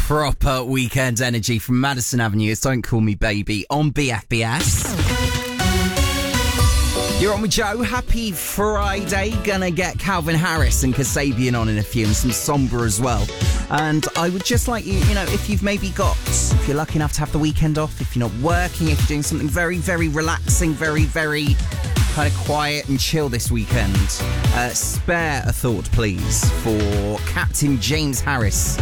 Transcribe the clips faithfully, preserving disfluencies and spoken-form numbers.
Proper weekend energy from Madison Avenue. It's Don't Call Me Baby on B F B S. You're on with Joe. Happy Friday. Gonna get Calvin Harris and Kasabian on in a few, and some Sombra as well. And I would just like you, you know, if you've maybe got, if you're lucky enough to have the weekend off, if you're not working, if you're doing something very, very relaxing, very, very kind of quiet and chill this weekend, uh, spare a thought, please, for Captain James Harris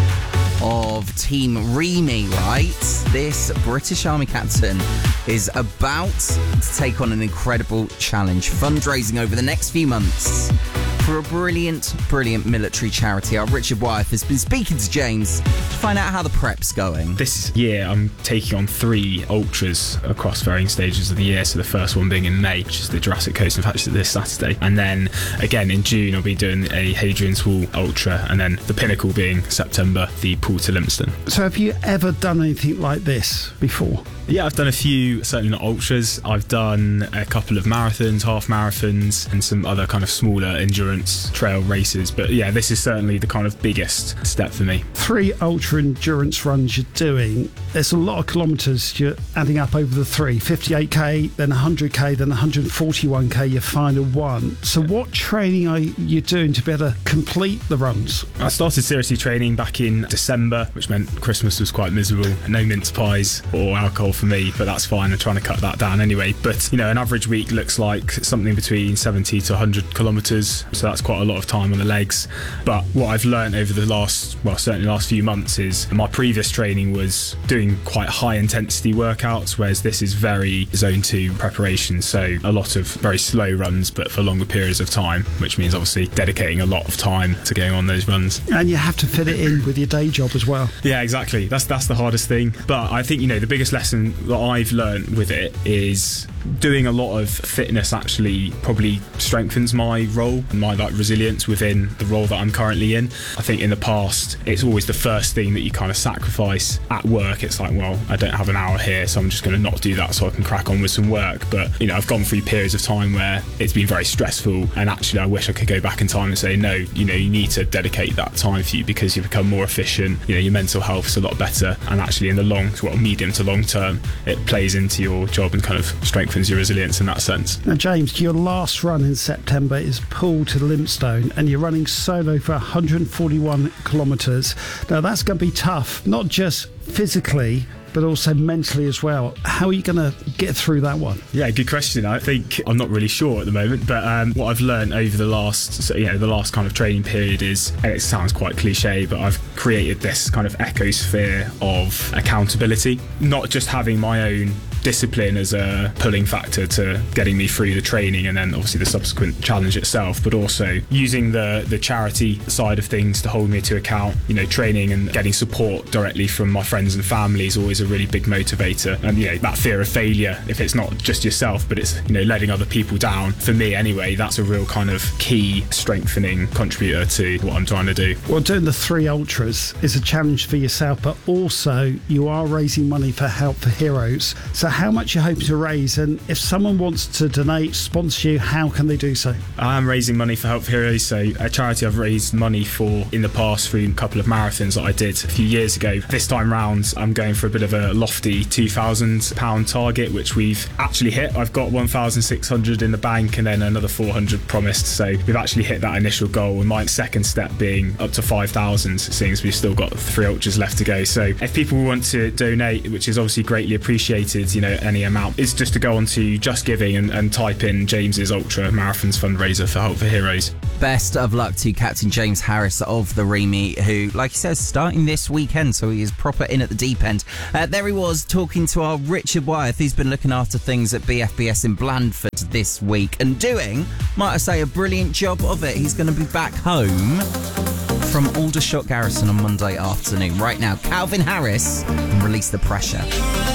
of Team Remy, right? This British Army captain is about to take on an incredible challenge, fundraising over the next few months for a brilliant, brilliant military charity. Our Richard Wyeth has been speaking to James to find out how the prep's going. This year I'm taking on three ultras across varying stages of the year. So the first one being in May, which is the Jurassic Coast, in fact it's this Saturday. And then again in June I'll be doing a Hadrian's Wall ultra, and then the pinnacle being September, the Pool to Lympstone. So have you ever done anything like this before? Yeah, I've done a few, certainly not ultras. I've done a couple of marathons, half marathons, and some other kind of smaller endurance trail races. But yeah, this is certainly the kind of biggest step for me. Three ultra endurance runs you're doing. There's a lot of kilometres you're adding up over the three. fifty-eight k, then one hundred k, then one hundred forty-one k, your final one. So what training are you doing to be able to complete the runs? I started seriously training back in December, which meant Christmas was quite miserable. No mince pies or alcohol for me, but that's fine. I'm trying to cut that down anyway. But, you know, an average week looks like something between seventy to one hundred kilometres, so that's quite a lot of time on the legs. But what I've learned over the last, well, certainly last few months is my previous training was doing quite high intensity workouts, whereas this is very zone two preparation, so a lot of very slow runs, but for longer periods of time, which means obviously dedicating a lot of time to going on those runs. And you have to fit it in with your day job as well. Yeah, exactly. That's that's the hardest thing. But I think, you know, the biggest lesson that I've learned with it is doing a lot of fitness actually probably strengthens my role and my like resilience within the role that I'm currently in. I think in the past it's always the first thing that you kind of sacrifice at work. It's like, well, I don't have an hour here, so I'm just going to not do that so I can crack on with some work. But, you know, I've gone through periods of time where it's been very stressful, and actually I wish I could go back in time and say, no, you know, you need to dedicate that time for you because you become more efficient, you know, your mental health's a lot better, and actually in the long, well, medium to long term, it plays into your job and kind of strengthens your resilience in that sense. Now, James, your last run in September is Pool to Lympstone, and you're running solo for one hundred forty-one kilometres. Now, that's going to be tough, not just physically, but also mentally as well. How are you going to get through that one? Yeah, good question. I think I'm not really sure at the moment, but um, what I've learned over the last, so, you know, the last kind of training period is, and it sounds quite cliche, but I've created this kind of ecosphere of accountability, not just having my own discipline as a pulling factor to getting me through the training and then obviously the subsequent challenge itself, but also using the the charity side of things to hold me to account. You know, training and getting support directly from my friends and family is always a really big motivator. And, you know, that fear of failure, if it's not just yourself, but it's, you know, letting other people down, for me anyway, that's a real kind of key strengthening contributor to what I'm trying to do. Well, doing the three ultras is a challenge for yourself, but also you are raising money for Help for Heroes. So how much you hope to raise, and if someone wants to donate, sponsor you, how can they do so? I am raising money for Help for Heroes, so a charity I've raised money for in the past through a couple of marathons that I did a few years ago. This time round I'm going for a bit of a lofty two thousand pounds target, which we've actually hit. I've got one thousand six hundred in the bank and then another four hundred promised, so we've actually hit that initial goal, and my second step being up to five thousand, seeing as we've still got three ultras left to go. So if people want to donate, which is obviously greatly appreciated, you know, any amount, is just to go on to Just Giving and, and type in James's Ultra Marathons fundraiser for Help for Heroes. Best of luck to Captain James Harris of the Remy, who, like he says, starting this weekend, so he is proper in at the deep end. Uh, there he was talking to our Richard Wyeth, who's been looking after things at B F B S in Blandford this week and doing, might I say, a brilliant job of it. He's going to be back home from Aldershot Garrison on Monday afternoon. Right now, Calvin Harris and Release the Pressure.